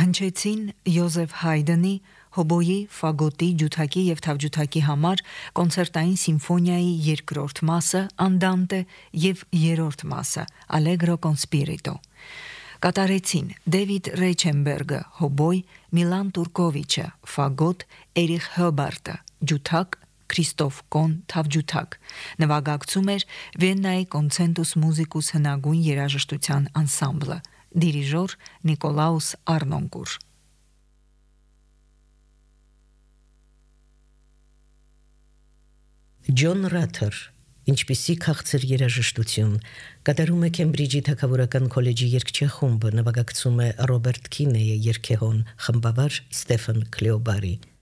հնչեցին Յոզեֆ Հայդնի հոբոյի, ֆագոտի, ջութակի և թավջութակի համար կոնցերտային սիմֆոնիայի երկրորդ մասը Andante և երրորդ մասը Allegro con spirito։ Կատարեցին Դեվիդ Ռեյչենբերգը հոբոյ, Միլան Տուրկովիչը ֆագոտ, Էրիխ Հոբարտը ջութակ, Քրիստոֆ Կոն թավջութակ։ Նվագակցում էր Վիեննայի Կոնցենտուս Մուզիկուս հնագույն երաժշտության անսամբլը, դիրիժոր Նիկոլաուս Արնոնկուր։ Ջոն Ռաթեր, ինչպիսի քաղցր երաժշտություն, կատարում է Քեմբրիջի թագավորական քոլեջի երգչախումբը, նվագակցում է Ռոբերտ Քինեյը երգեհոն, խմբավար Ստեֆան Քլեոբարի։